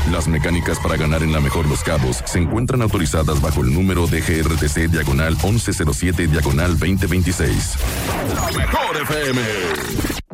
Las mecánicas para ganar en la Mejor Los Cabos se encuentran autorizadas bajo el número DGRTC/1107/2026. La Mejor FM.